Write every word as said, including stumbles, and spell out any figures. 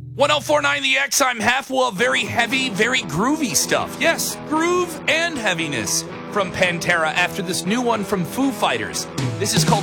one oh four point nine The X, I'm half full of very heavy, very groovy stuff. Yes, groove and heaviness from Pantera after this new one from Foo Fighters. This is called